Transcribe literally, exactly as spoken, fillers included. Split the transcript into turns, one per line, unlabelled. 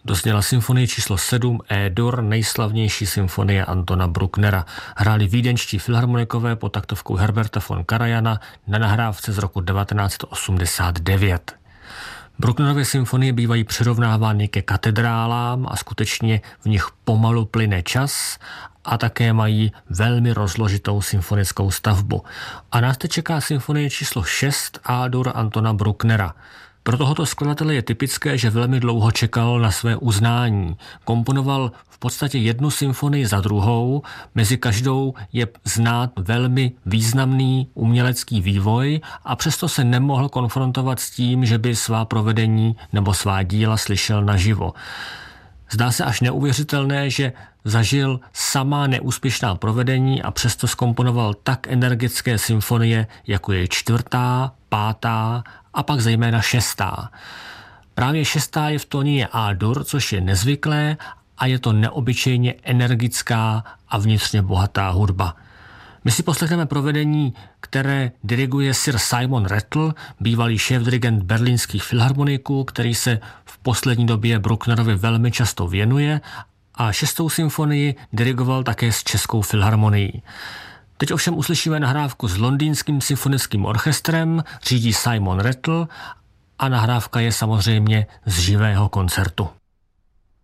dozněla symfonie číslo sedm E-dur, nejslavnější symfonie Antona Brucknera. Hráli vídeňští filharmonikové pod taktovkou Herberta von Karajana na nahrávce z roku devatenáct osmdesát devět. Brucknerovy symfonie bývají přirovnávány ke katedrálám a skutečně v nich pomalu plyne čas a také mají velmi rozložitou symfonickou stavbu. A nás teď čeká symfonie číslo šest A-dur Antona Brucknera. Pro tohoto skladatele je typické, že velmi dlouho čekal na své uznání. Komponoval v podstatě jednu symfonii za druhou, mezi každou je znát velmi významný umělecký vývoj a přesto se nemohl konfrontovat s tím, že by svá provedení nebo svá díla slyšel naživo. Zdá se až neuvěřitelné, že zažil samá neúspěšná provedení a přesto zkomponoval tak energické symfonie, jako je čtvrtá, pátá a pak zejména šestá. Právě šestá je v tónině A-dur, což je nezvyklé a je to neobyčejně energická a vnitřně bohatá hudba. My si poslechneme provedení, které diriguje sir Simon Rattle, bývalý šéfdirigent berlínských filharmoniků, který se v poslední době Brucknerovi velmi často věnuje, a šestou symfonii dirigoval také s Českou filharmonií. Teď ovšem uslyšíme nahrávku s Londýnským symfonickým orchestrem, řídí Simon Rattle a nahrávka je samozřejmě z živého koncertu.